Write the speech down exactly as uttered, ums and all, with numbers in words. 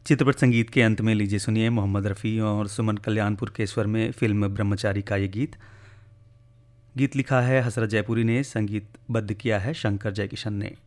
चित्रपट संगीत के अंत में लीजिए सुनिए मोहम्मद रफ़ी और सुमन कल्याणपुर के स्वर में फिल्म ब्रह्मचारी का ये गीत। गीत लिखा है हसरत जयपुरी ने, संगीतबद्ध किया है शंकर जयकिशन ने।